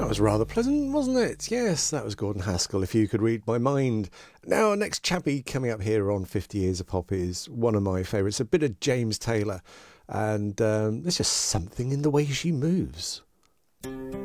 That was rather pleasant, wasn't it? Yes, that was Gordon Haskell, If You Could Read My Mind. Now, our next chappie coming up here on 50 Years of Pop is one of my favourites, a bit of James Taylor. And there's just something in the way she moves.